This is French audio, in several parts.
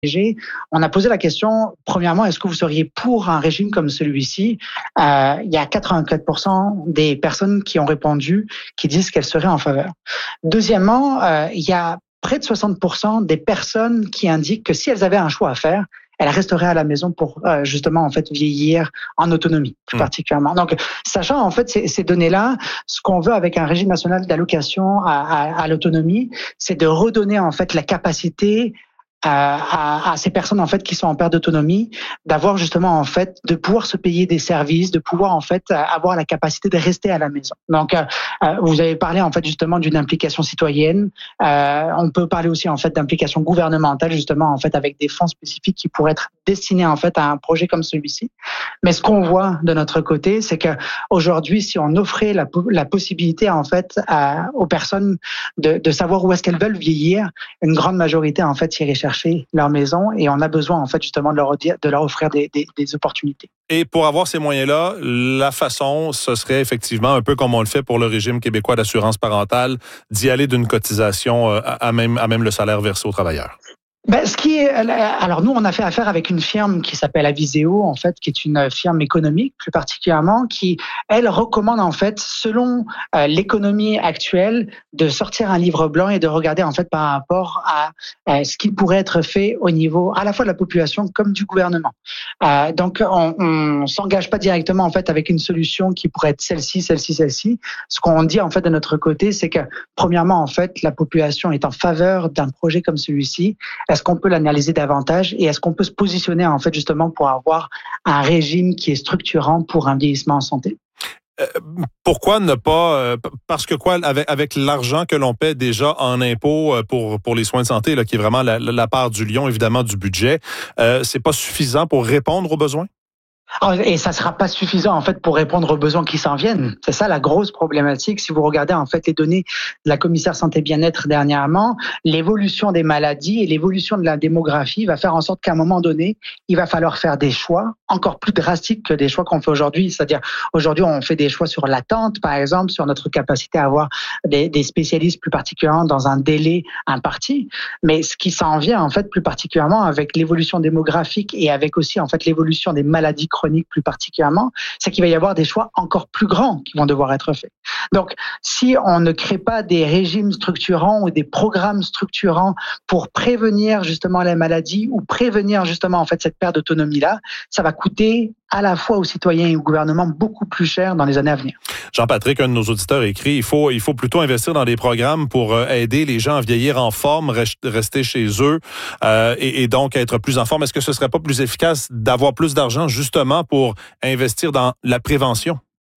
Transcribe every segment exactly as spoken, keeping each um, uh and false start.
On a posé la question, premièrement, est-ce que vous seriez pour un régime comme celui-ci? Euh, il y a quatre-vingt-quatre pour cent des personnes qui ont répondu qui disent qu'elles seraient en faveur. Deuxièmement, euh, il y a près de soixante pour cent des personnes qui indiquent que si elles avaient un choix à faire, elles resteraient à la maison pour euh, justement en fait vieillir en autonomie, plus mmh. particulièrement. Donc, sachant en fait ces, ces données-là, ce qu'on veut avec un régime national d'allocation à, à, à l'autonomie, c'est de redonner en fait la capacité À, à, à ces personnes en fait qui sont en perte d'autonomie, d'avoir justement en fait de pouvoir se payer des services, de pouvoir en fait avoir la capacité de rester à la maison. Donc euh, vous avez parlé en fait justement d'une implication citoyenne. Euh, on peut parler aussi en fait d'implication gouvernementale justement en fait avec des fonds spécifiques qui pourraient être destinés en fait à un projet comme celui-ci. Mais ce qu'on voit de notre côté, c'est que aujourd'hui, si on offrait la, la possibilité en fait à, aux personnes de, de savoir où est-ce qu'elles veulent vieillir, une grande majorité en fait irait chercher leur maison et on a besoin en fait justement de leur, de leur offrir des, des, des opportunités. Et pour avoir ces moyens-là, la façon, ce serait effectivement un peu comme on le fait pour le régime québécois d'assurance parentale, d'y aller d'une cotisation à même, à même le salaire versé aux travailleurs. Ben, ce qui est, alors nous, on a fait affaire avec une firme qui s'appelle Aviseo, en fait, qui est une firme économique, plus particulièrement, qui, elle, recommande, en fait, selon euh, l'économie actuelle, de sortir un livre blanc et de regarder, en fait, par rapport à euh, ce qui pourrait être fait au niveau à la fois de la population comme du gouvernement. Euh, donc, on, on s'engage pas directement, en fait, avec une solution qui pourrait être celle-ci, celle-ci, celle-ci. Ce qu'on dit, en fait, de notre côté, c'est que, premièrement, en fait, la population est en faveur d'un projet comme celui-ci. Est-ce qu'on peut l'analyser davantage et est-ce qu'on peut se positionner en fait justement pour avoir un régime qui est structurant pour un vieillissement en santé? Euh, pourquoi ne pas euh, parce que quoi avec avec l'argent que l'on paie déjà en impôts pour pour les soins de santé là qui est vraiment la, la part du lion évidemment du budget, euh, c'est pas suffisant pour répondre aux besoins? Et ça sera pas suffisant en fait pour répondre aux besoins qui s'en viennent. C'est ça la grosse problématique. Si vous regardez en fait les données de la commissaire santé bien-être dernièrement, l'évolution des maladies et l'évolution de la démographie va faire en sorte qu'à un moment donné, il va falloir faire des choix encore plus drastiques que des choix qu'on fait aujourd'hui. C'est-à-dire aujourd'hui on fait des choix sur l'attente par exemple, sur notre capacité à avoir des, des spécialistes plus particulièrement dans un délai imparti. Mais ce qui s'en vient en fait plus particulièrement avec l'évolution démographique et avec aussi en fait l'évolution des maladies chroniques plus particulièrement, c'est qu'il va y avoir des choix encore plus grands qui vont devoir être faits. Donc, si on ne crée pas des régimes structurants ou des programmes structurants pour prévenir justement les maladies ou prévenir justement en fait cette perte d'autonomie-là, ça va coûter à la fois aux citoyens et au gouvernement beaucoup plus cher dans les années à venir. Jean-Patrick, un de nos auditeurs écrit, il faut, il faut plutôt investir dans des programmes pour aider les gens à vieillir en forme, rester chez eux euh, et, et donc être plus en forme. Est-ce que ce serait pas plus efficace d'avoir plus d'argent justement pour investir dans la prévention?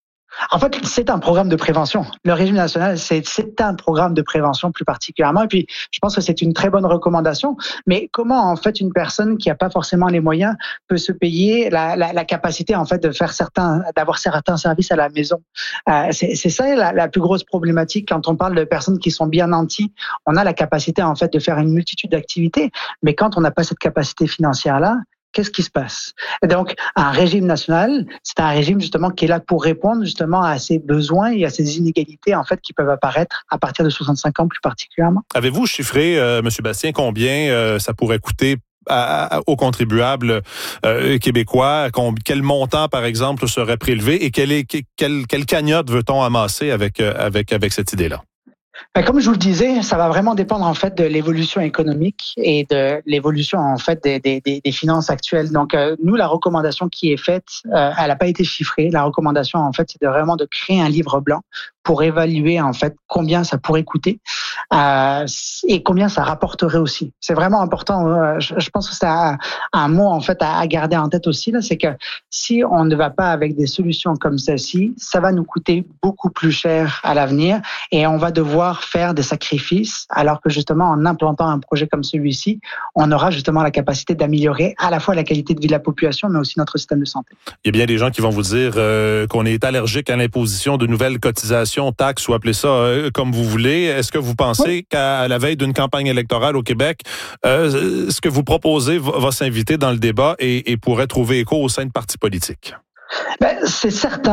En fait, c'est un programme de prévention. Le régime national, c'est, c'est un programme de prévention plus particulièrement. Et puis, je pense que c'est une très bonne recommandation. Mais comment, en fait, une personne qui n'a pas forcément les moyens peut se payer la, la, la capacité, en fait, de faire certains, d'avoir certains services à la maison? Euh, c'est, c'est ça la, la plus grosse problématique quand on parle de personnes qui sont bien nanties. On a la capacité, en fait, de faire une multitude d'activités. Mais quand on n'a pas cette capacité financière-là, qu'est-ce qui se passe? Et donc, un régime national, c'est un régime justement qui est là pour répondre justement à ces besoins et à ces inégalités en fait qui peuvent apparaître à partir de soixante-cinq ans plus particulièrement. Avez-vous chiffré, euh, M. Bastien, combien euh, ça pourrait coûter à, à, aux contribuables euh, québécois? Quel montant, par exemple, serait prélevé et quelle, est, quelle, quelle cagnotte veut-on amasser avec, euh, avec, avec cette idée-là? Comme je vous le disais, ça va vraiment dépendre en fait de l'évolution économique et de l'évolution en fait des, des, des finances actuelles. Donc euh, nous, la recommandation qui est faite, euh, elle n'a pas été chiffrée. La recommandation en fait, c'est de vraiment de créer un livre blanc pour évaluer en fait combien ça pourrait coûter euh, et combien ça rapporterait aussi. C'est vraiment important. Euh, je, je pense que c'est un, un mot en fait à, à garder en tête aussi là, c'est que si on ne va pas avec des solutions comme celle-ci, ça va nous coûter beaucoup plus cher à l'avenir et on va devoir faire des sacrifices, alors que justement en implantant un projet comme celui-ci, on aura justement la capacité d'améliorer à la fois la qualité de vie de la population, mais aussi notre système de santé. Il y a bien des gens qui vont vous dire euh, qu'on est allergique à l'imposition de nouvelles cotisations, taxes ou appelez ça euh, comme vous voulez. Est-ce que vous pensez oui. qu'à la veille d'une campagne électorale au Québec, euh, ce que vous proposez va, va s'inviter dans le débat et, et pourrait trouver écho au sein de partis politiques? Ben, c'est certain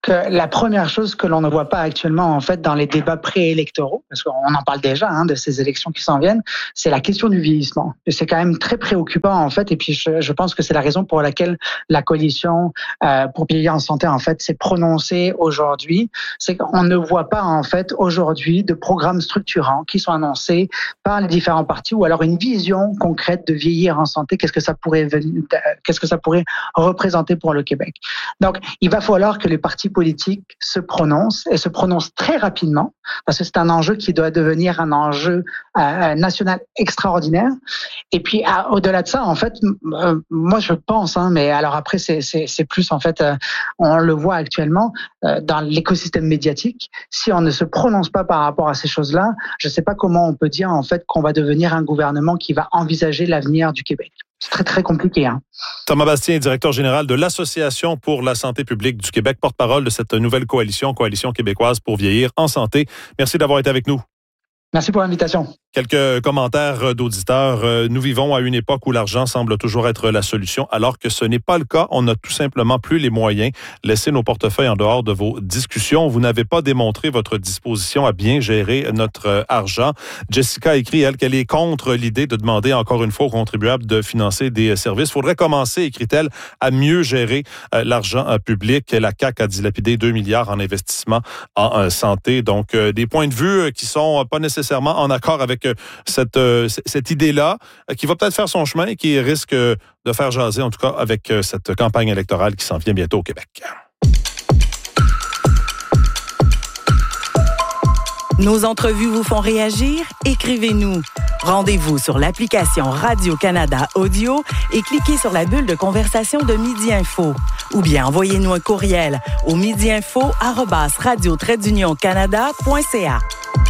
que la première chose que l'on ne voit pas actuellement en fait dans les débats préélectoraux, parce qu'on en parle déjà hein, de ces élections qui s'en viennent, c'est la question du vieillissement. Et c'est quand même très préoccupant en fait. Et puis je, je pense que c'est la raison pour laquelle la coalition euh, pour vieillir en santé en fait s'est prononcée aujourd'hui. C'est qu'on ne voit pas en fait aujourd'hui de programmes structurants qui sont annoncés par les différents partis ou alors une vision concrète de vieillir en santé. Qu'est-ce que ça pourrait qu'est-ce que ça pourrait représenter pour le Québec? Donc il va falloir que les partis politiques se prononcent et se prononcent très rapidement parce que c'est un enjeu qui doit devenir un enjeu euh, national extraordinaire. Et puis à, au-delà de ça, en fait, euh, moi je pense, hein, mais alors après c'est, c'est, c'est plus en fait, euh, on le voit actuellement euh, dans l'écosystème médiatique. Si on ne se prononce pas par rapport à ces choses-là, je ne sais pas comment on peut dire en fait qu'on va devenir un gouvernement qui va envisager l'avenir du Québec. C'est très, très compliqué. Hein. Thomas Bastien, directeur général de l'Association pour la santé publique du Québec, porte-parole de cette nouvelle coalition, Coalition québécoise pour vieillir en santé. Merci d'avoir été avec nous. Merci pour l'invitation. Quelques commentaires d'auditeurs. Nous vivons à une époque où l'argent semble toujours être la solution, alors que ce n'est pas le cas. On n'a tout simplement plus les moyens. Laissez nos portefeuilles en dehors de vos discussions. Vous n'avez pas démontré votre disposition à bien gérer notre argent. Jessica écrit, elle, qu'elle est contre l'idée de demander encore une fois aux contribuables de financer des services. Il faudrait commencer, écrit-elle, à mieux gérer l'argent public. La C A Q a dilapidé deux milliards en investissement en santé. Donc, des points de vue qui sont pas nécessairement en accord avec Cette, cette idée-là, qui va peut-être faire son chemin et qui risque de faire jaser, en tout cas, avec cette campagne électorale qui s'en vient bientôt au Québec. Nos entrevues vous font réagir? Écrivez-nous. Rendez-vous sur l'application Radio-Canada Audio et cliquez sur la bulle de conversation de Midi Info. Ou bien envoyez-nous un courriel au midiinfo arobase radio trait d'union canada point c a.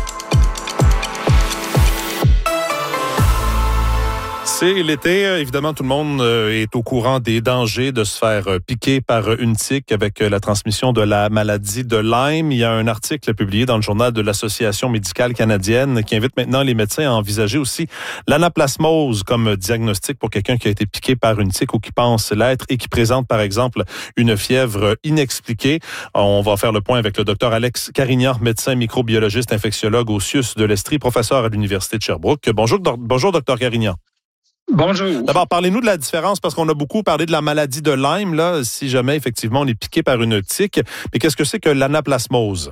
C'est l'été. Évidemment, tout le monde est au courant des dangers de se faire piquer par une tique avec la transmission de la maladie de Lyme. Il y a un article publié dans le journal de l'Association médicale canadienne qui invite maintenant les médecins à envisager aussi l'anaplasmose comme diagnostic pour quelqu'un qui a été piqué par une tique ou qui pense l'être et qui présente, par exemple, une fièvre inexpliquée. On va faire le point avec le docteur Alex Carignan, médecin microbiologiste infectiologue au C I U S de l'Estrie, professeur à l'Université de Sherbrooke. Bonjour, do- bonjour docteur Carignan. Bonjour. D'abord, parlez-nous de la différence, parce qu'on a beaucoup parlé de la maladie de Lyme, là, si jamais, effectivement, on est piqué par une tique. Mais qu'est-ce que c'est que l'anaplasmose?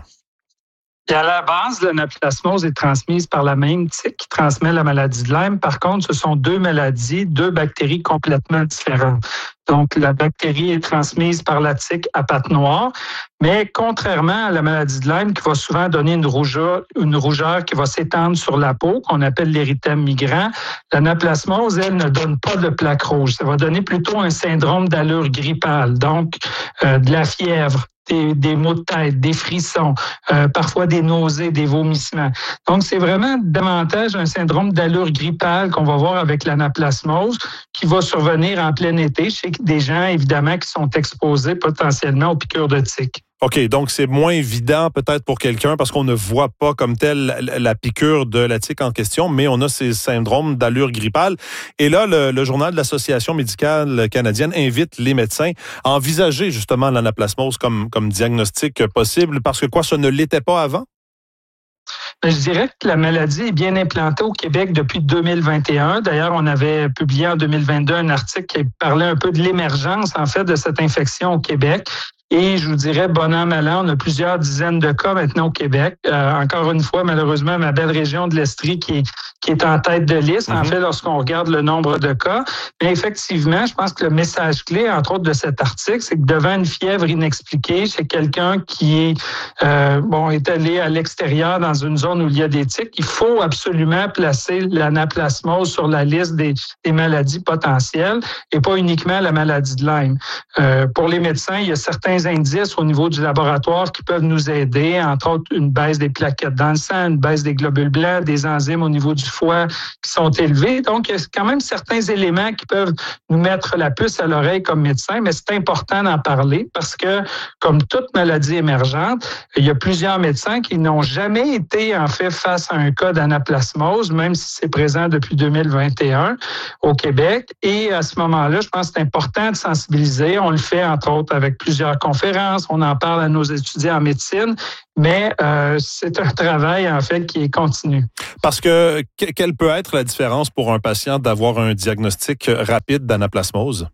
Et à la base, l'anaplasmose est transmise par la même tique qui transmet la maladie de Lyme. Par contre, ce sont deux maladies, deux bactéries complètement différentes. Donc, la bactérie est transmise par la tique à pattes noires, mais contrairement à la maladie de Lyme qui va souvent donner une rougeur, une rougeur qui va s'étendre sur la peau, qu'on appelle l'érythème migrant, l'anaplasmose, elle, ne donne pas de plaques rouges. Ça va donner plutôt un syndrome d'allure grippale, donc euh, de la fièvre, Des, des maux de tête, des frissons, euh, parfois des nausées, des vomissements. Donc, c'est vraiment davantage un syndrome d'allure grippale qu'on va voir avec l'anaplasmose qui va survenir en plein été chez des gens, évidemment, qui sont exposés potentiellement aux piqûres de tiques. OK, donc c'est moins évident peut-être pour quelqu'un parce qu'on ne voit pas comme tel la, la piqûre de la tique en question, mais on a ces syndromes d'allure grippale. Et là, le, le journal de l'Association médicale canadienne invite les médecins à envisager justement l'anaplasmose comme, comme diagnostic possible parce que quoi, ça ne l'était pas avant? Je dirais que la maladie est bien implantée au Québec depuis deux mille vingt et un. D'ailleurs, on avait publié en deux mille vingt-deux un article qui parlait un peu de l'émergence, en fait, de cette infection au Québec. Et je vous dirais, bon an, mal an, on a plusieurs dizaines de cas maintenant au Québec. Euh, encore une fois, malheureusement, ma belle région de l'Estrie qui est, qui est en tête de liste, mm-hmm. en fait, lorsqu'on regarde le nombre de cas. Mais effectivement, je pense que le message clé, entre autres, de cet article, c'est que devant une fièvre inexpliquée chez quelqu'un qui est, euh, bon, est allé à l'extérieur dans une zone où il y a des tiques, il faut absolument placer l'anaplasmose sur la liste des, des maladies potentielles et pas uniquement la maladie de Lyme. Euh, pour les médecins, il y a certains indices au niveau du laboratoire qui peuvent nous aider, entre autres une baisse des plaquettes dans le sang, une baisse des globules blancs, des enzymes au niveau du foie qui sont élevés. Donc, il y a quand même certains éléments qui peuvent nous mettre la puce à l'oreille comme médecin, mais c'est important d'en parler parce que, comme toute maladie émergente, il y a plusieurs médecins qui n'ont jamais été, en fait, face à un cas d'anaplasmose, même si c'est présent depuis deux mille vingt et un au Québec. Et à ce moment-là, je pense que c'est important de sensibiliser. On le fait, entre autres, avec plusieurs conférences conférences, on en parle à nos étudiants en médecine, mais euh, c'est un travail, en fait, qui est continu. Parce que, quelle peut être la différence pour un patient d'avoir un diagnostic rapide d'anaplasmose?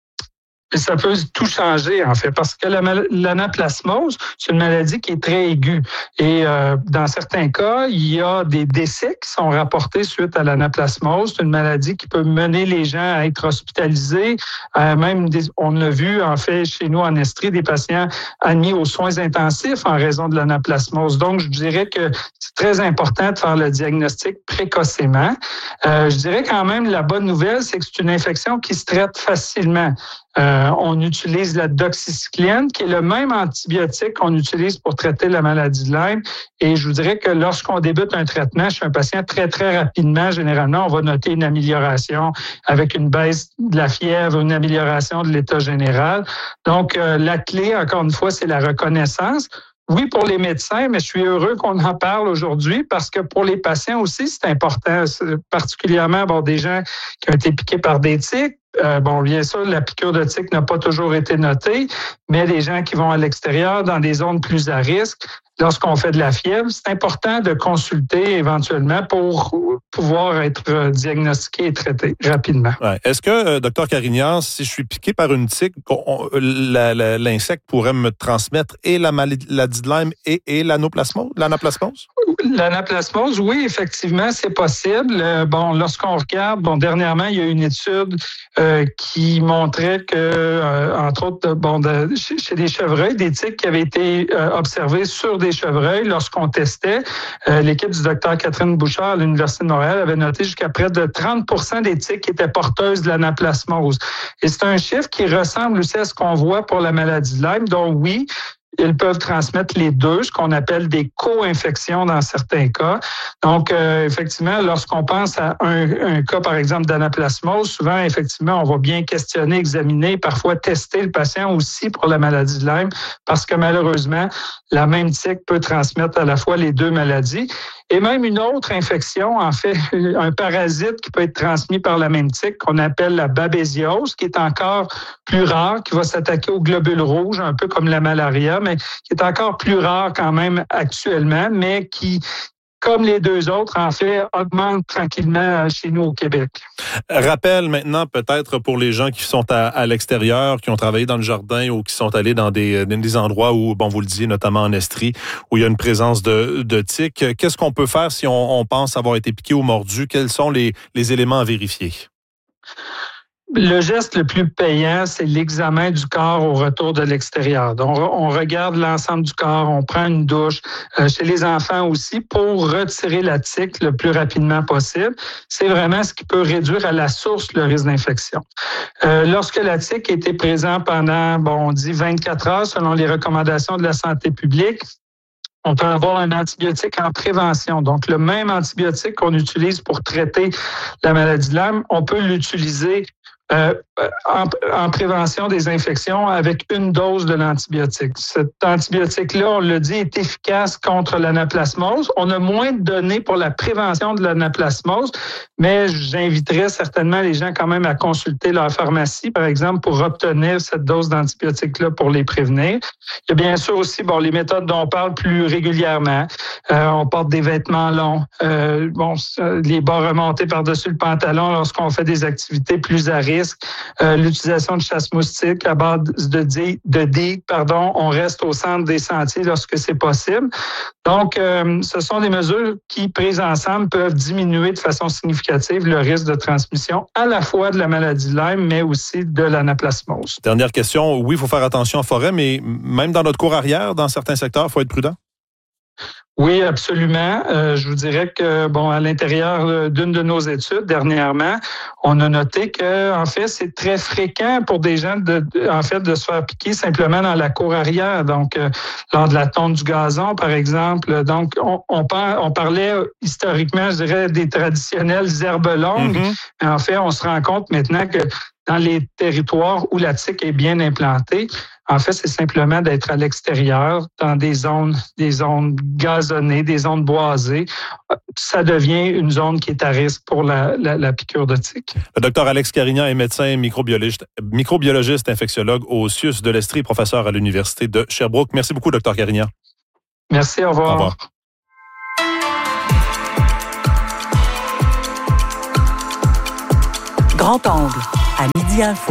Ça peut tout changer, en fait, parce que la, l'anaplasmose, c'est une maladie qui est très aiguë. Et euh, dans certains cas, il y a des décès qui sont rapportés suite à l'anaplasmose. C'est une maladie qui peut mener les gens à être hospitalisés. Euh, même, des, on l'a vu, en fait, chez nous en Estrie, des patients admis aux soins intensifs en raison de l'anaplasmose. Donc, je dirais que c'est très important de faire le diagnostic précocement. Euh, je dirais quand même, la bonne nouvelle, c'est que c'est une infection qui se traite facilement. Euh, on utilise la doxycycline, qui est le même antibiotique qu'on utilise pour traiter la maladie de Lyme. Et je vous dirais que lorsqu'on débute un traitement chez un patient, très, très rapidement, généralement, on va noter une amélioration avec une baisse de la fièvre, une amélioration de l'état général. Donc, euh, la clé, encore une fois, c'est la reconnaissance. Oui, pour les médecins, mais je suis heureux qu'on en parle aujourd'hui parce que pour les patients aussi, c'est important, c'est particulièrement bon, des gens qui ont été piqués par des tiques. Euh, bon, bien sûr, la piqûre de tique n'a pas toujours été notée, mais les gens qui vont à l'extérieur, dans des zones plus à risque, lorsqu'on fait de la fièvre, c'est important de consulter éventuellement pour pouvoir être diagnostiqué et traité rapidement. Ouais. Est-ce que, euh, docteur Carignan, si je suis piqué par une tique, on, la, la, l'insecte pourrait me transmettre et la maladie de Lyme et, et l'anaplasmose? L'anaplasmose? L'anaplasmose, oui, effectivement, c'est possible. Euh, bon, lorsqu'on regarde, bon, dernièrement, il y a une étude euh, qui montrait que, euh, entre autres, bon, de, chez, chez des chevreuils, des tiques qui avaient été euh, observées sur des chevreuils lorsqu'on testait. Euh, l'équipe du docteur Catherine Bouchard à l'Université de Montréal avait noté jusqu'à près de trente pour cent des tiques qui étaient porteuses de l'anaplasmose. Et c'est un chiffre qui ressemble aussi à ce qu'on voit pour la maladie de Lyme. Donc oui, ils peuvent transmettre les deux, ce qu'on appelle des co-infections dans certains cas. Donc, euh, effectivement, lorsqu'on pense à un, un cas, par exemple, d'anaplasmose, souvent, effectivement, on va bien questionner, examiner, parfois tester le patient aussi pour la maladie de Lyme, parce que malheureusement, la même tique peut transmettre à la fois les deux maladies. Et même une autre infection, en fait, un parasite qui peut être transmis par la même tique, qu'on appelle la babésiose, qui est encore plus rare, qui va s'attaquer aux globules rouges, un peu comme la malaria, mais qui est encore plus rare quand même actuellement, mais qui, comme les deux autres, en fait, augmente tranquillement chez nous au Québec. Rappel maintenant peut-être pour les gens qui sont à, à l'extérieur, qui ont travaillé dans le jardin ou qui sont allés dans des, dans des endroits où, bon, vous le disiez, notamment en Estrie, où il y a une présence de, de tiques. Qu'est-ce qu'on peut faire si on, on pense avoir été piqué ou mordu? Quels sont les, les éléments à vérifier? Le geste le plus payant, c'est l'examen du corps au retour de l'extérieur. Donc, on regarde l'ensemble du corps, on prend une douche. Euh, chez les enfants aussi, pour retirer la tique le plus rapidement possible. C'est vraiment ce qui peut réduire à la source le risque d'infection. Euh, lorsque la tique était présente pendant, bon, on dit vingt-quatre heures, selon les recommandations de la santé publique, on peut avoir un antibiotique en prévention. Donc, le même antibiotique qu'on utilise pour traiter la maladie de Lyme, on peut l'utiliser Euh, en, en prévention des infections avec une dose de l'antibiotique. Cet antibiotique-là, on le dit, est efficace contre l'anaplasmose. On a moins de données pour la prévention de l'anaplasmose, mais j'inviterais certainement les gens quand même à consulter leur pharmacie, par exemple, pour obtenir cette dose d'antibiotique-là pour les prévenir. Il y a bien sûr aussi bon, les méthodes dont on parle plus régulièrement. Euh, on porte des vêtements longs, euh, bon, les bas remontés par-dessus le pantalon lorsqu'on fait des activités plus à risque. Euh, l'utilisation de chasse-moustique à base de digues, de digue, pardon, on reste au centre des sentiers lorsque c'est possible. Donc, euh, ce sont des mesures qui, prises ensemble, peuvent diminuer de façon significative le risque de transmission à la fois de la maladie de Lyme, mais aussi de l'anaplasmose. Dernière question. Oui, il faut faire attention en forêt, mais même dans notre cour arrière, dans certains secteurs, il faut être prudent? Oui, absolument. Euh, je vous dirais que, bon, à l'intérieur d'une de nos études dernièrement, on a noté que, en fait, c'est très fréquent pour des gens de, de en fait, de se faire piquer simplement dans la cour arrière. Donc, euh, lors de la tonte du gazon, par exemple. Donc, on, on, par, on parlait historiquement, je dirais, des traditionnelles herbes longues. Mm-hmm. Mais en fait, on se rend compte maintenant que dans les territoires où la tique est bien implantée, en fait, c'est simplement d'être à l'extérieur, dans des zones, des zones gazeuses cloisonnées, des zones boisées, ça devient une zone qui est à risque pour la, la, la piqûre de tique. Le docteur Alex Carignan est médecin microbiologiste, microbiologiste infectiologue au C I U S de l'Estrie, professeur à l'Université de Sherbrooke. Merci beaucoup, docteur Carignan. Merci, au revoir. Au revoir. Grand Angle, à Midi Info.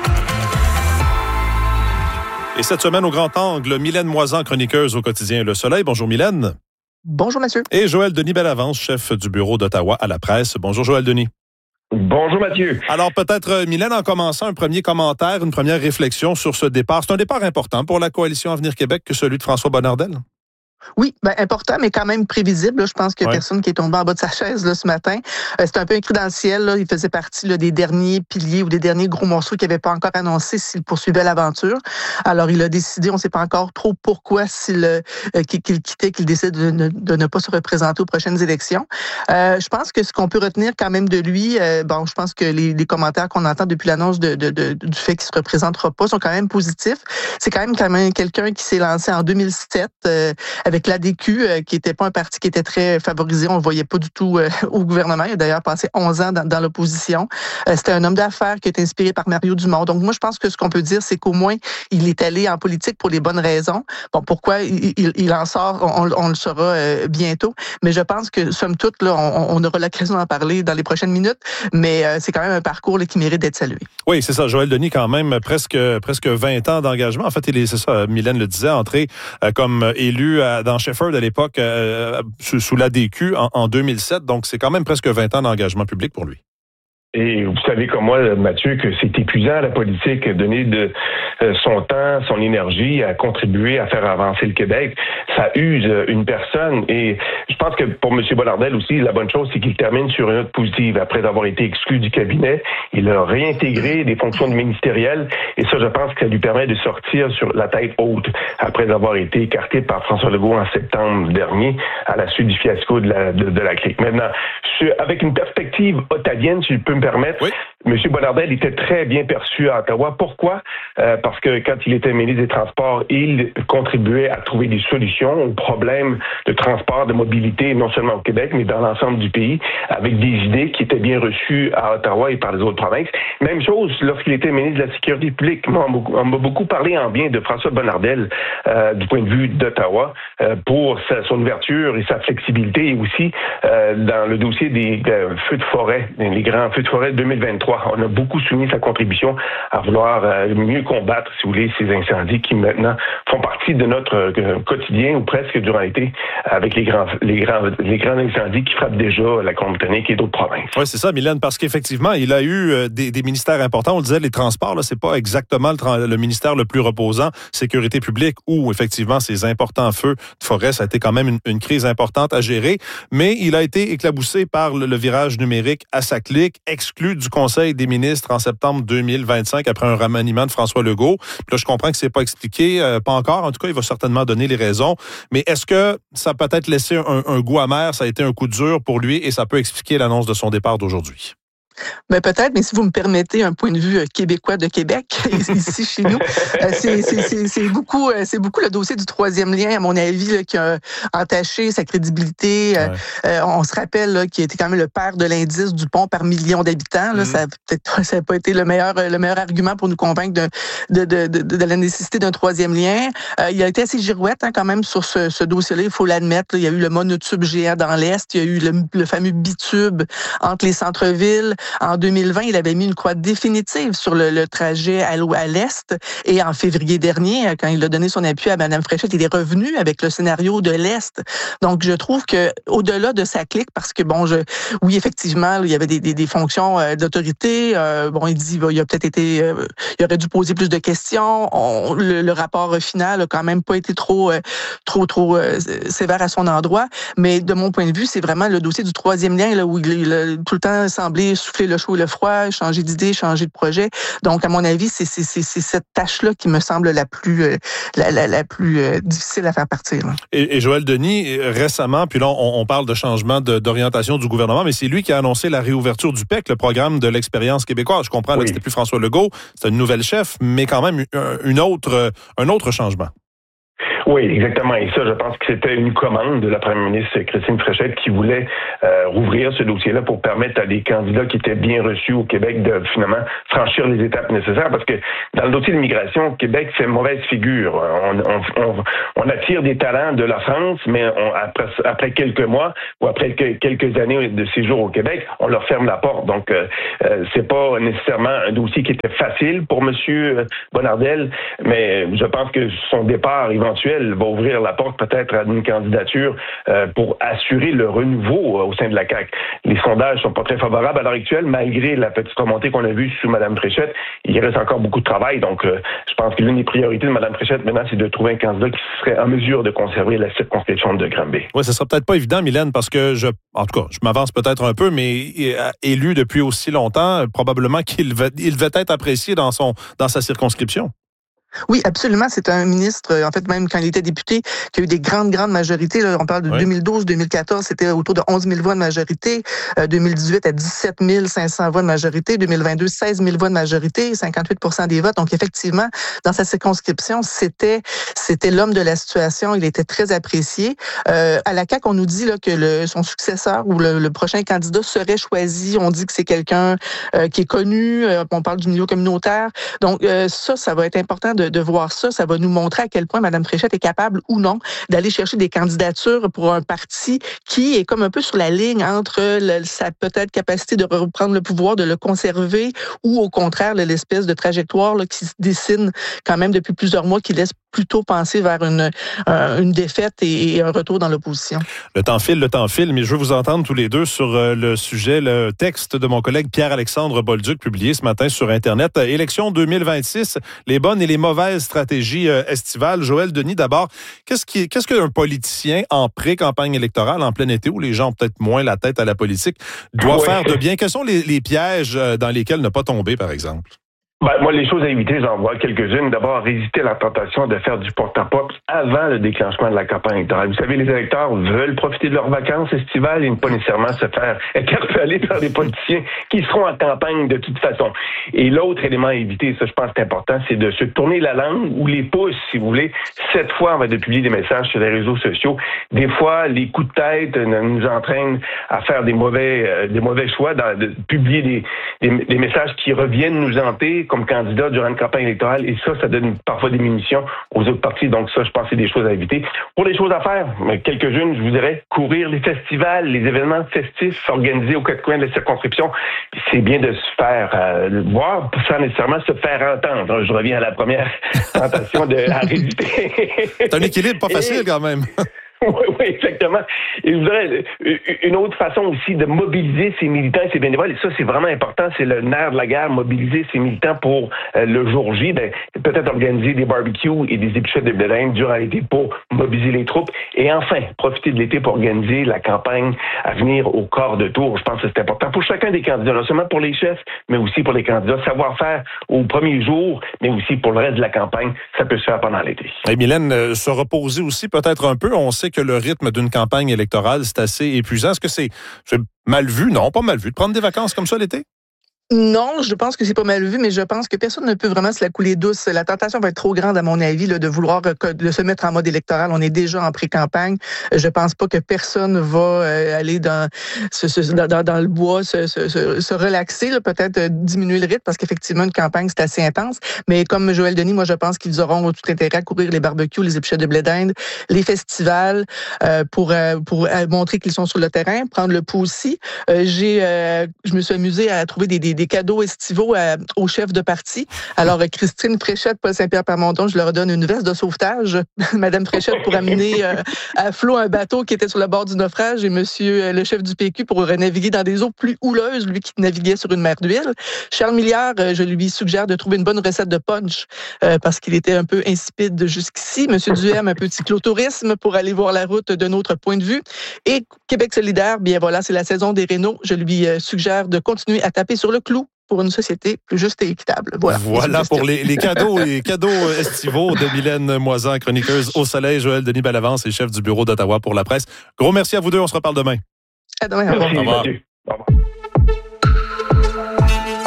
Et cette semaine, au Grand Angle, Mylène Moisan, chroniqueuse au quotidien Le Soleil. Bonjour Mylène. Bonjour Mathieu. Et Joël Denis Bellavance, chef du bureau d'Ottawa à la presse. Bonjour Joël Denis. Bonjour Mathieu. Alors peut-être, Mylène, en commençant, un premier commentaire, une première réflexion sur ce départ. C'est un départ important pour la coalition Avenir Québec que celui de François Bonnardel? Oui, ben important, mais quand même prévisible. Là. Je pense qu'il y a ouais. personne qui est tombé en bas de sa chaise là, ce matin. Euh, c'était un peu un cri dans le ciel. Là. Il faisait partie là, des derniers piliers ou des derniers gros morceaux qu'il n'avait pas encore annoncé s'il poursuivait l'aventure. Alors, il a décidé, on ne sait pas encore trop pourquoi, s'il, euh, qu'il, qu'il quittait, qu'il décide de ne, de ne pas se représenter aux prochaines élections. Euh, je pense que ce qu'on peut retenir quand même de lui, euh, bon, je pense que les, les commentaires qu'on entend depuis l'annonce de, de, de, du fait qu'il ne se représentera pas sont quand même positifs. C'est quand même, quand même quelqu'un qui s'est lancé en deux mille sept euh, avec l'A D Q, euh, qui n'était pas un parti qui était très favorisé. On ne le voyait pas du tout euh, au gouvernement. Il a d'ailleurs passé onze ans dans, dans l'opposition. Euh, c'était un homme d'affaires qui est inspiré par Mario Dumont. Donc, moi, je pense que ce qu'on peut dire, c'est qu'au moins, il est allé en politique pour les bonnes raisons. Bon, pourquoi il, il, il en sort, on, on le saura euh, bientôt. Mais je pense que, somme toute, là, on, on aura l'occasion d'en parler dans les prochaines minutes. Mais euh, c'est quand même un parcours là, qui mérite d'être salué. Oui, c'est ça. Joël Denis, quand même, presque presque vingt ans d'engagement. En fait, il est, c'est ça, Mylène le disait, entré euh, comme élu à, dans Shefford à l'époque, euh, sous, sous l'A D Q en, en deux mille sept. Donc, c'est quand même presque vingt ans d'engagement public pour lui. Et vous savez comme moi, Mathieu, que c'est épuisant la politique, donner de euh, son temps, son énergie à contribuer à faire avancer le Québec. Ça use une personne. Et je pense que pour M. Bonnardel aussi, la bonne chose, c'est qu'il termine sur une note positive. Après avoir été exclu du cabinet, il a réintégré des fonctions ministérielles. Et ça, je pense que ça lui permet de sortir sur la tête haute après avoir été écarté par François Legault en septembre dernier à la suite du fiasco de la, de, de la C L I C. Maintenant, avec une perspective ottavienne, si je peux me permettre, oui. M. Bonnardel était très bien perçu à Ottawa. Pourquoi? Euh, parce que quand il était ministre des Transports, il contribuait à trouver des solutions aux problèmes de transport, de mobilité, non seulement au Québec, mais dans l'ensemble du pays, avec des idées qui étaient bien reçues à Ottawa et par les autres provinces. Même chose lorsqu'il était ministre de la Sécurité publique. Moi, on m'a beaucoup parlé en bien de François Bonnardel euh, du point de vue d'Ottawa euh, pour sa, son ouverture et sa flexibilité, et aussi euh, dans le dossier des euh, feux de forêt, les grands feux de forêt de deux mille vingt-trois. On a beaucoup souligné sa contribution à vouloir euh, mieux combattre, si vous voulez, ces incendies qui maintenant font partie de notre euh, quotidien ou presque durant l'été, avec les grands, les grands, les grands incendies qui frappent déjà la Colombie-Britannique et d'autres provinces. Oui, c'est ça, Mylène, parce qu'effectivement, il a eu euh, des, des ministères importants. On le disait, les transports, là, c'est pas exactement le, tra- le ministère le plus reposant. Sécurité publique, où effectivement ces importants feux de forêt, ça a été quand même une, une crise importante à gérer. Mais il a été éclaboussé par le, le virage numérique à sa clique, exclu du Conseil des ministres en septembre deux mille vingt-cinq après un remaniement de François Legault. Puis là, je comprends que c'est pas expliqué, euh, pas encore. En tout cas, il va certainement donner les raisons. Mais est-ce que ça a peut-être laissé un, un goût amer? Ça a été un coup dur pour lui et ça peut expliquer l'annonce de son départ d'aujourd'hui? Ben peut-être, mais si vous me permettez un point de vue québécois de Québec, ici chez nous, c'est, c'est, c'est, c'est, beaucoup, c'est beaucoup le dossier du troisième lien, à mon avis, là, qui a entaché sa crédibilité. Ouais. Euh, on se rappelle là, qu'il était quand même le père de l'indice du pont par million d'habitants. Là, mmh. Ça n'a peut-être ça a pas été le meilleur, le meilleur argument pour nous convaincre de, de, de, de, de la nécessité d'un troisième lien. Euh, il a été assez girouette hein, quand même sur ce, ce dossier-là, il faut l'admettre. Là, il y a eu le monotube géant dans l'Est, il y a eu le, le fameux bitube entre les centres-villes. En deux mille vingt, il avait mis une croix définitive sur le, le trajet à, à l'Est. Et en février dernier, quand il a donné son appui à Mme Fréchette, il est revenu avec le scénario de l'Est. Donc, je trouve que au-delà de sa clique, parce que, bon, je, oui, effectivement, il y avait des, des, des fonctions euh, d'autorité. Euh, bon, il dit, il a peut-être été, euh, il aurait dû poser plus de questions. On, le, le rapport final a quand même pas été trop, euh, trop, trop euh, sévère à son endroit. Mais de mon point de vue, c'est vraiment le dossier du troisième lien, là, où il, il a tout le temps semblé souffler le chaud et le froid, changer d'idée, changer de projet. Donc, à mon avis, c'est, c'est, c'est, c'est cette tâche-là qui me semble la plus, euh, la, la, la plus euh, difficile à faire partir. Et, et Joël Denis, récemment, puis là, on, on parle de changement de, d'orientation du gouvernement, mais c'est lui qui a annoncé la réouverture du P E C, le programme de l'expérience québécoise. Je comprends oui. là, que c'était plus François Legault, c'est une nouvelle chef, mais quand même une autre, un autre changement. Oui, exactement. Et ça, je pense que c'était une commande de la première ministre Christine Fréchette qui voulait euh, rouvrir ce dossier-là pour permettre à des candidats qui étaient bien reçus au Québec de finalement franchir les étapes nécessaires. Parce que dans le dossier d'immigration, Québec fait mauvaise figure. On, on, on, on attire des talents de la France, mais on, après, après quelques mois ou après quelques années de séjour au Québec, on leur ferme la porte. Donc, euh, euh, c'est pas nécessairement un dossier qui était facile pour M. Bonnardel, mais je pense que son départ éventuel va ouvrir la porte peut-être à une candidature euh, pour assurer le renouveau euh, au sein de la C A Q. Les sondages sont pas très favorables à l'heure actuelle, malgré la petite remontée qu'on a vue sous Mme Fréchette. Il reste encore beaucoup de travail, donc euh, je pense que l'une des priorités de Mme Fréchette maintenant, c'est de trouver un candidat qui serait en mesure de conserver la circonscription de Granby. Oui, ce sera peut-être pas évident, Mylène, parce que je, en tout cas, je m'avance peut-être un peu, mais élu depuis aussi longtemps, probablement qu'il va, il va être apprécié dans son, dans sa circonscription. Oui, absolument. C'est un ministre, en fait, même quand il était député, qui a eu des grandes, grandes majorités. Là, on parle de oui. deux mille douze, deux mille quatorze, c'était autour de onze mille voix de majorité. Euh, deux mille dix-huit, à dix-sept mille cinq cents voix de majorité. deux mille vingt-deux, seize mille voix de majorité, cinquante-huit pour cent des votes. Donc, effectivement, dans sa circonscription, c'était c'était l'homme de la situation. Il était très apprécié. Euh, à la C A Q, on nous dit là, que le, son successeur ou le, le prochain candidat serait choisi. On dit que c'est quelqu'un euh, qui est connu. Euh, on parle du milieu communautaire. Donc, euh, ça, ça va être important de de voir ça, ça va nous montrer à quel point Mme Fréchette est capable ou non d'aller chercher des candidatures pour un parti qui est comme un peu sur la ligne entre le, sa peut-être capacité de reprendre le pouvoir, de le conserver, ou au contraire l'espèce de trajectoire là, qui se dessine quand même depuis plusieurs mois, qui laisse plutôt penser vers une, euh, une défaite et, et un retour dans l'opposition. Le temps file, le temps file, mais je veux vous entendre tous les deux sur euh, le sujet, le texte de mon collègue Pierre-Alexandre Bolduc, publié ce matin sur Internet. Élection deux mille vingt-six, les bonnes et les mauvaises stratégies euh, estivales. Joël Denis, d'abord, qu'est-ce, qui, qu'est-ce qu'un politicien en pré-campagne électorale, en plein été, où les gens ont peut-être moins la tête à la politique, doit ouais. faire de bien? Quels sont les, les pièges euh, dans lesquels ne pas tomber, par exemple? Ben, moi, les choses à éviter, j'en vois quelques-unes. D'abord, résister à la tentation de faire du porte-à-porte avant le déclenchement de la campagne électorale. Vous savez, les électeurs veulent profiter de leurs vacances estivales et ne pas nécessairement se faire interpeller par des politiciens qui seront en campagne de toute façon. Et l'autre élément à éviter, ça je pense que c'est important, c'est de se tourner la langue ou les pouces, si vous voulez. Cette fois, on va de publier des messages sur les réseaux sociaux. Des fois, les coups de tête nous entraînent à faire des mauvais, euh, des mauvais choix, dans, de publier des, des, des messages qui reviennent nous hanter comme candidat durant une campagne électorale, et ça, ça donne parfois des munitions aux autres partis. Donc ça, je pense que c'est des choses à éviter. Pour les choses à faire, quelques-unes, je vous dirais, courir les festivals, les événements festifs organisés aux quatre coins de la circonscription. C'est bien de se faire euh, voir sans nécessairement se faire entendre. Je reviens à la première tentation de à résister. C'est un équilibre pas facile, et... quand même. Oui, oui, exactement. Et je voudrais une autre façon aussi de mobiliser ces militants et ces bénévoles, et ça, c'est vraiment important, c'est le nerf de la guerre, mobiliser ces militants pour euh, le jour J, ben, peut-être organiser des barbecues et des épluchettes de blé d'Inde durant l'été pour mobiliser les troupes, et enfin, profiter de l'été pour organiser la campagne à venir au quart de tour. Je pense que c'est important pour chacun des candidats, non seulement pour les chefs, mais aussi pour les candidats. Savoir-faire au premier jour, mais aussi pour le reste de la campagne, ça peut se faire pendant l'été. Et Mylène, euh, se reposer aussi peut-être un peu, on sait que le rythme d'une campagne électorale, c'est assez épuisant. Est-ce que c'est, c'est mal vu? Non, pas mal vu. De prendre des vacances comme ça l'été? Non, je pense que c'est pas mal vu, mais je pense que personne ne peut vraiment se la couler douce. La tentation va être trop grande, à mon avis, là, de vouloir de se mettre en mode électoral. On est déjà en pré-campagne. Je pense pas que personne va euh, aller dans, ce, ce, dans, dans le bois, se, se, se relaxer, là, peut-être euh, diminuer le rythme, parce qu'effectivement, une campagne, c'est assez intense. Mais comme Joël Denis, moi, je pense qu'ils auront tout intérêt à courir les barbecues, les épluchettes de blé d'Inde, les festivals, euh, pour, euh, pour euh, montrer qu'ils sont sur le terrain, prendre le pouls aussi. Euh, j'ai, euh, je me suis amusée à trouver des, des des cadeaux estivaux à, aux chefs de parti. Alors, Christine Fréchette, Paul Saint-Pierre Plamondon, je leur donne une veste de sauvetage. Madame Fréchette pour amener euh, à flot un bateau qui était sur le bord du naufrage, et monsieur euh, le chef du P Q pour naviguer dans des eaux plus houleuses, lui qui naviguait sur une mer d'huile. Charles Milliard, euh, je lui suggère de trouver une bonne recette de punch euh, parce qu'il était un peu insipide jusqu'ici. Monsieur Duhem, un peu de cyclotourisme pour aller voir la route d'un autre point de vue. Et Québec solidaire, bien voilà, c'est la saison des rénaux. Je lui euh, suggère de continuer à taper sur le clou pour une société plus juste et équitable. Voilà, voilà pour les, les cadeaux les cadeaux estivaux de Mylène Moisan, chroniqueuse au Soleil, Joël Denis Bellavance et chef du bureau d'Ottawa pour la presse. Gros merci à vous deux, on se reparle demain. À demain. Au revoir. Merci, au revoir. Au revoir.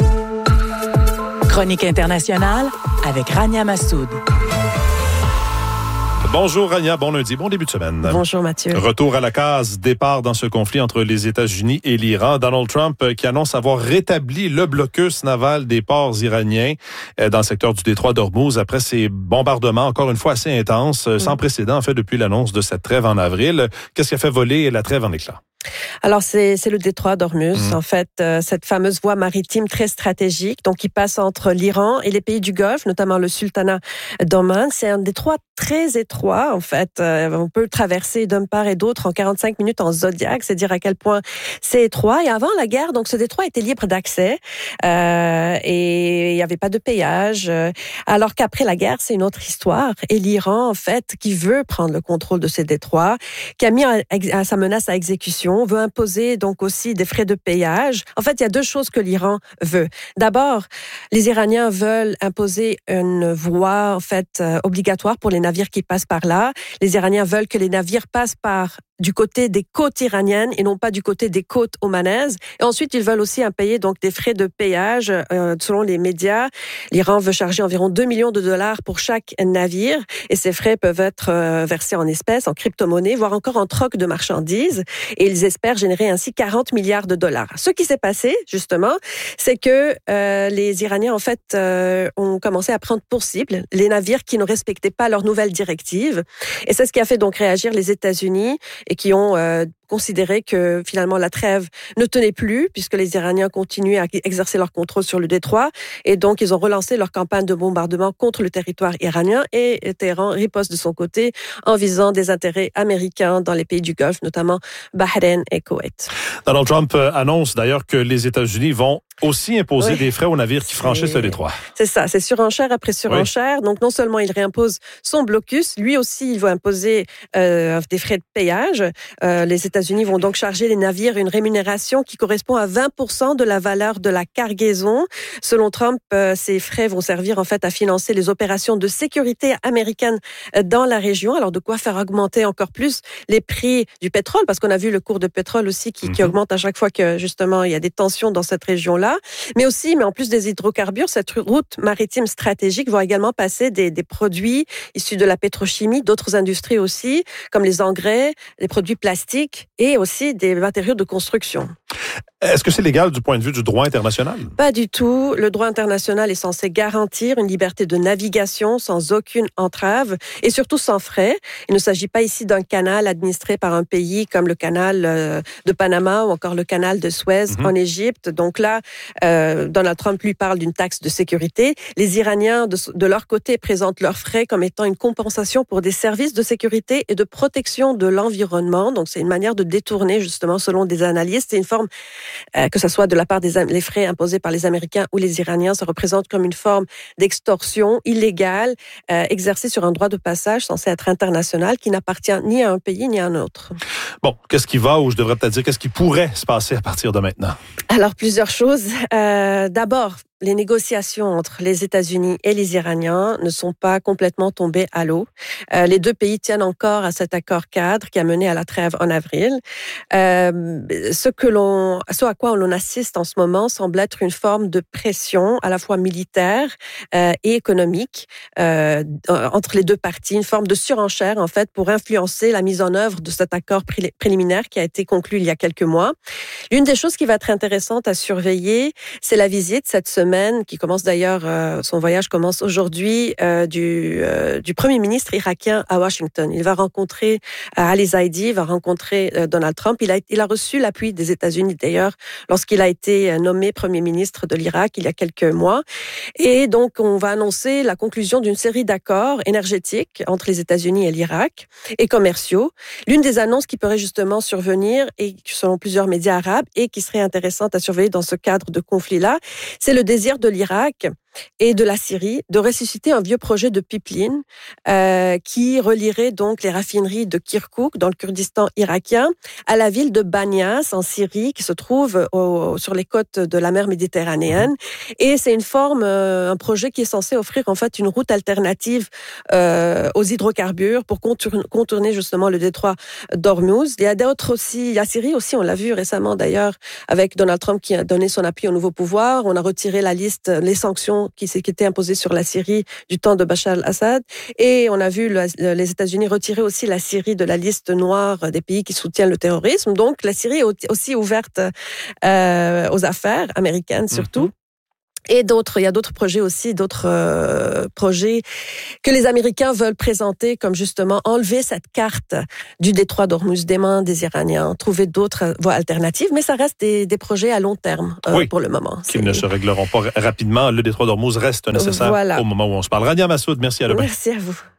Chronique internationale avec Rania Massoud. Bonjour Rania, bon lundi, bon début de semaine. Bonjour Mathieu. Retour à la case, départ dans ce conflit entre les États-Unis et l'Iran. Donald Trump qui annonce avoir rétabli le blocus naval des ports iraniens dans le secteur du détroit d'Ormuz après ces bombardements encore une fois assez intenses, mmh. sans précédent en fait depuis l'annonce de cette trêve en avril. Qu'est-ce qui a fait voler la trêve en éclats? Alors, c'est, c'est le détroit d'Ormuz, mmh. en fait, euh, cette fameuse voie maritime très stratégique, donc qui passe entre l'Iran et les pays du Golfe, notamment le sultanat d'Oman. C'est un détroit très étroit, en fait. Euh, on peut le traverser d'un part et d'autre en quarante-cinq minutes en Zodiac, c'est dire à quel point c'est étroit. Et avant la guerre, donc, ce détroit était libre d'accès euh, et il n'y avait pas de péage. Alors qu'après la guerre, c'est une autre histoire. Et l'Iran, en fait, qui veut prendre le contrôle de ces détroits, qui a mis à, à sa menace à exécution, veut imposer donc aussi des frais de péage. En fait, il y a deux choses que l'Iran veut. D'abord, les Iraniens veulent imposer une voie en fait euh, obligatoire pour les navires qui passent par là. Les Iraniens veulent que les navires passent par du côté des côtes iraniennes et non pas du côté des côtes omanaises. Et ensuite, ils veulent aussi payer donc des frais de péage. Euh, selon les médias, l'Iran veut charger environ deux millions de dollars pour chaque navire et ces frais peuvent être euh, versés en espèces, en crypto-monnaie, voire encore en troc de marchandises. Et ils espèrent générer ainsi quarante milliards de dollars. Ce qui s'est passé, justement, c'est que euh, les Iraniens, en fait, euh, ont commencé à prendre pour cible les navires qui ne respectaient pas leurs nouvelles directives. Et c'est ce qui a fait donc réagir les États-Unis et qui ont euh, considéré que finalement la trêve ne tenait plus puisque les Iraniens continuaient à exercer leur contrôle sur le détroit et donc ils ont relancé leur campagne de bombardement contre le territoire iranien et Téhéran riposte de son côté en visant des intérêts américains dans les pays du Golfe, notamment Bahreïn et Koweït. Donald Trump annonce d'ailleurs que les États-Unis vont aussi imposer oui. des frais aux navires qui franchissent le détroit. C'est ça, c'est surenchère après surenchère. Oui. Donc non seulement il réimpose son blocus, lui aussi il va imposer euh, des frais de péage. Euh, les États-Unis vont donc charger les navires une rémunération qui correspond à vingt pour cent de la valeur de la cargaison. Selon Trump, euh, ces frais vont servir en fait à financer les opérations de sécurité américaines dans la région. Alors de quoi faire augmenter encore plus les prix du pétrole, parce qu'on a vu le cours de pétrole aussi qui, mm-hmm. qui augmente à chaque fois que justement il y a des tensions dans cette région-là. Mais aussi, mais en plus des hydrocarbures, cette route maritime stratégique va également passer des, des produits issus de la pétrochimie, d'autres industries aussi, comme les engrais, les produits plastiques et aussi des matériaux de construction. Est-ce que c'est légal du point de vue du droit international? Pas du tout. Le droit international est censé garantir une liberté de navigation sans aucune entrave et surtout sans frais. Il ne s'agit pas ici d'un canal administré par un pays comme le canal de Panama ou encore le canal de Suez mm-hmm. en Égypte. Donc là, euh, Donald Trump lui parle d'une taxe de sécurité. Les Iraniens, de, de leur côté, présentent leurs frais comme étant une compensation pour des services de sécurité et de protection de l'environnement. Donc c'est une manière de détourner, justement, selon des analystes. C'est une forme Euh, que ce soit de la part des les frais imposés par les Américains ou les Iraniens, ça représente comme une forme d'extorsion illégale euh, exercée sur un droit de passage censé être international qui n'appartient ni à un pays ni à un autre. Bon, qu'est-ce qui va, ou je devrais peut-être dire, qu'est-ce qui pourrait se passer à partir de maintenant? Alors, plusieurs choses. Euh, d'abord, les négociations entre les États-Unis et les Iraniens ne sont pas complètement tombées à l'eau. Euh, les deux pays tiennent encore à cet accord cadre qui a mené à la trêve en avril. Euh, ce que l'on, ce à quoi l'on assiste en ce moment semble être une forme de pression à la fois militaire euh, et économique euh, entre les deux parties, une forme de surenchère en fait pour influencer la mise en œuvre de cet accord pré- préliminaire qui a été conclu il y a quelques mois. L'une des choses qui va être intéressante à surveiller, c'est la visite cette semaine qui commence d'ailleurs, euh, son voyage commence aujourd'hui, euh, du, euh, du Premier ministre irakien à Washington. Il va rencontrer euh, Ali Zaidi, il va rencontrer euh, Donald Trump. Il a, il a reçu l'appui des États-Unis d'ailleurs lorsqu'il a été nommé Premier ministre de l'Irak il y a quelques mois. Et donc, on va annoncer la conclusion d'une série d'accords énergétiques entre les États-Unis et l'Irak et commerciaux. L'une des annonces qui pourrait justement survenir, et selon plusieurs médias arabes, et qui serait intéressante à surveiller dans ce cadre de conflit-là, c'est le désir de l'Irak et de la Syrie de ressusciter un vieux projet de pipeline euh, qui relierait donc les raffineries de Kirkouk dans le Kurdistan irakien à la ville de Banias en Syrie qui se trouve au, sur les côtes de la mer Méditerranéenne. Et c'est une forme, euh, un projet qui est censé offrir en fait une route alternative euh, aux hydrocarbures pour contourner, contourner justement le détroit d'Ormuz. Il y a d'autres aussi, la Syrie aussi, on l'a vu récemment d'ailleurs avec Donald Trump qui a donné son appui au nouveau pouvoir. On a retiré la liste, les sanctions qui, qui était imposée sur la Syrie du temps de Bachar al-Assad. Et on a vu le, les États-Unis retirer aussi la Syrie de la liste noire des pays qui soutiennent le terrorisme. Donc, la Syrie est aussi ouverte euh, aux affaires américaines, surtout. Mm-hmm. Et d'autres, il y a d'autres projets aussi, d'autres euh, projets que les Américains veulent présenter, comme justement enlever cette carte du détroit d'Ormuz des mains des Iraniens, trouver d'autres voies alternatives, mais ça reste des, des projets à long terme euh, oui, pour le moment. Qui ne se régleront pas rapidement. Le détroit d'Ormuz reste nécessaire voilà. au moment où on se parle. Rania Massoud, merci à demain. Merci à vous.